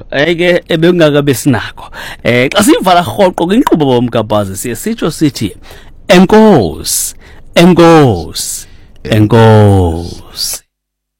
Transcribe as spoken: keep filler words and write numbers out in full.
eke ebengakabe sinakho eh xa sivala rhoqo kwinkqubo bomgabhazi siye sitsho sithi enkosi enkosi enkosi